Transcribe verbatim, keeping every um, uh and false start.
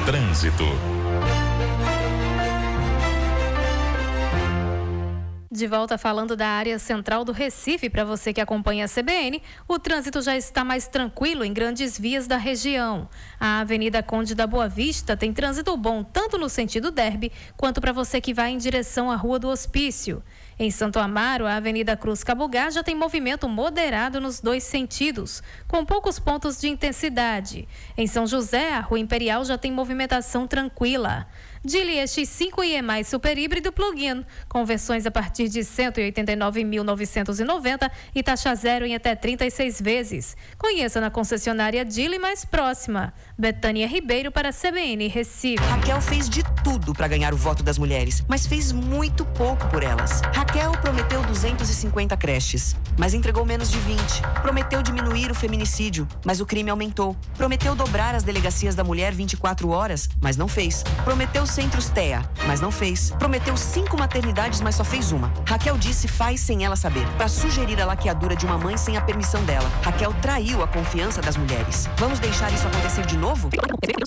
Trânsito. De volta falando da área central do Recife, para você que acompanha a C B N, o trânsito já está mais tranquilo em grandes vias da região. A Avenida Conde da Boa Vista tem trânsito bom tanto no sentido Derby, quanto para você que vai em direção à Rua do Hospício. Em Santo Amaro, a Avenida Cruz Cabugá já tem movimento moderado nos dois sentidos, com poucos pontos de intensidade. Em São José, a Rua Imperial já tem movimentação tranquila. Geely E X cinco e E+, super híbrido plug-in, com versões a partir de cento e oitenta e nove mil novecentos e noventa e taxa zero em até trinta e seis vezes. Conheça na concessionária Geely mais próxima. Betânia Ribeiro para a C B N Recife. Raquel fez de tudo para ganhar o voto das mulheres, mas fez muito pouco por elas. Raquel prometeu duzentas e cinquenta creches, mas entregou menos de vinte. Prometeu diminuir o feminicídio, mas o crime aumentou. Prometeu dobrar as delegacias da mulher vinte e quatro horas, mas não fez. Prometeu centros T E A, mas não fez. Prometeu cinco maternidades, mas só fez uma. Raquel disse faz sem ela saber, para sugerir a laqueadura de uma mãe sem a permissão dela. Raquel traiu a confiança das mulheres. Vamos deixar isso acontecer de novo?